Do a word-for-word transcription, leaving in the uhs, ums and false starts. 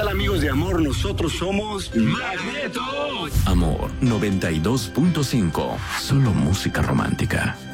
tal, amigos de Amor? Nosotros somos Magneto. Amor noventa y dos punto cinco. Solo música romántica.